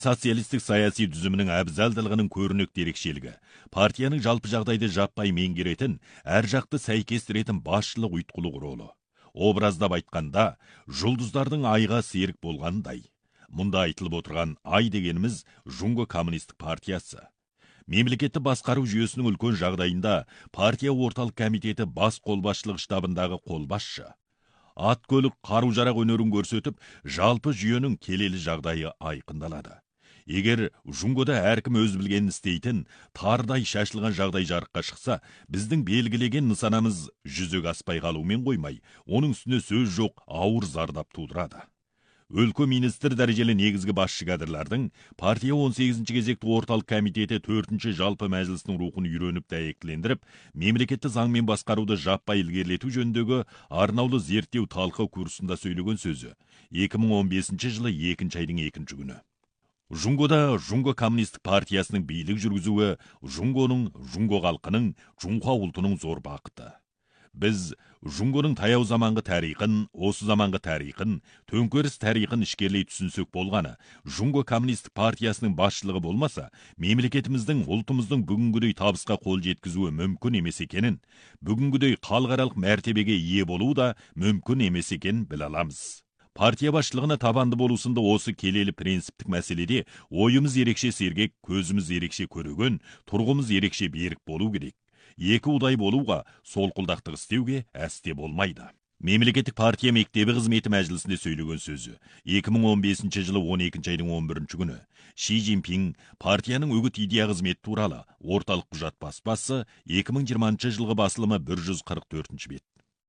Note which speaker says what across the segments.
Speaker 1: Социалистік саяси түзімінің әбзалдылығының көрнекті ерекшелігі, партияның жалпы жағдайды жаппай меңгеретін, әр жақты сәйкестіретін басшылық ұйытқылық ролы. Образдап айтқанда, жұлдыздардың айға серік болғандай. Мұнда айтылып отырған ай дегеніміз Жунго коммунистік партиясы. Мемлекетті басқару жүйесінің үлкен жағдайында партия орталық комитеті бас қолбасшылық штабындағы қолбасшы. Ат көлік қару-жарақ өнерін көрсетіп, жалпы жүйенің келелі жағдайы айқындалады. Егер Жунгода әркім өз білгенін істейтін, тардай шашылған жағдай жарыққа шықса, біздің белгілеген нысанамыз жүзеге аспай қалумен қоймай, оның үстіне сөз жоқ ауыр зардап тудырады. Өлкө министр дәрежелі негізгі басшы кадрлардың партия 18-ші кезекті орталық комитеті 4-ші жалпы мәжілісінің рухын үйреніп дәйектілендіріп, мемлекетті заңмен басқаруды жаппай ілгерілету жөніндегі арнаулы зерттеу талқы курсында сөйлеген сөзі 2015 жылы 2 айдың 2 күні. Жунгода Жунго коммунистік партиясының билік жүргізуі Жунго халқының, Жунхуа ұлтының зор бақыты. Біз Жунгоның таяу заманғы тарихын, осы заманғы тарихын, төңкеріс тарихын ішкерлей түсінсек болғаны, Жунго коммунистік партиясының басшылығы болмаса, мемлекетіміздің, ұлтымыздың бүгінгідей табысқа қол жеткізуі мүмкін емес екенін, бүгінгідей халықаралық мәртебеге ие болуы да мүмкін емес екенін біле аламыз. Партия басшылығына табанды болусында осы келелі принциптік мәселеде ойымыз ерекше сергек, көзіміз ерекше көреген, тұрғымыз ерекше берік болу керек. Екі удай болуға, солқылдақтық істеуге әсте болмайды. Мемлекеттік партия мектебі қызметі мәжілісінде сөйлеген сөзі 2015 жылы 12 айдың 11 күні. Ши Цзиньпин партияның үгіт идея қызметі туралы орталық құжат баспасы 2020 жылғы басылымы 144 бет.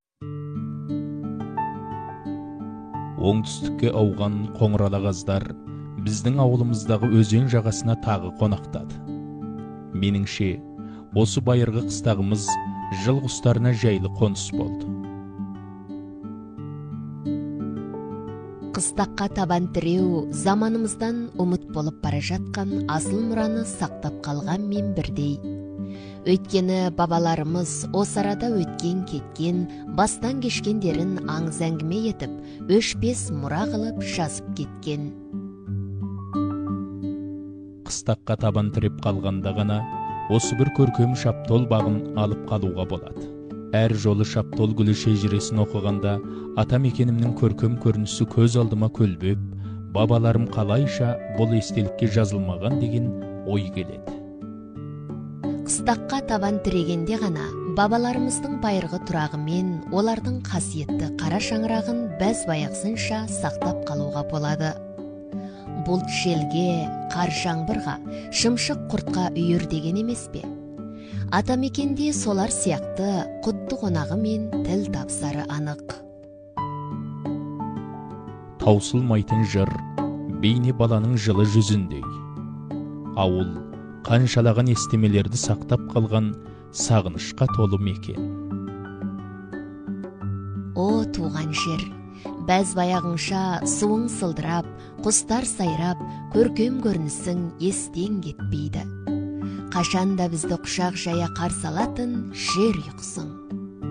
Speaker 2: Оңтүстікке ауған қоңыралағаздар біздің ауылымыздағы өзен жағасына тағы қонақтады. Меніңше, осы байырғы қыстағымыз жыл құстарына жайлы қоныс болды.
Speaker 3: Қыстаққа табан тіреу заманымыздан ұмыт болып бара жатқан асыл мұраны сақтап қалған мен бірдей. Өйткені бабаларымыз осы арада өткен кеткен, бастан кешкендерін аңыз әңгіме етіп, өшпес мұра қылып жазып кеткен.
Speaker 2: Қыстаққа табан тіреп қалғанда ғана осы бір көркем шаптол бағын алып қалуға болады. Әр жолы шаптол гүлі шежіресін оқығанда ата мекенімнің көркем көрінісі көз алдыма көлбеп, бабаларым қалайша бұл естелікке жазылмаған деген ой келеді.
Speaker 3: Қыстаққа табан тірегенде ғана бабаларымыздың байырғы тұрағы мен олардың қасиетті қара шаңырағын бәз баяқсынша сақтап қалуға болады. Бұлт желге, қар жаңбырға, шымшық құртқа үйір деген емес пе? Атамекенде солар сияқты құтты қонағы мен тіл тапсары анық.
Speaker 2: Таусылмайтын жыр, бейне баланың жылы жүзіндей. Ауыл, қаншалаған естемелерді сақтап қалған сағынышқа толы мекен.
Speaker 3: О, туған жер, бәз баяғыңша суың сылдырап, құстар сайрап, көркем көрінісің естен кетпейді. Қашанда бізді құшақ жая қарсы алатын жер ұйқысың.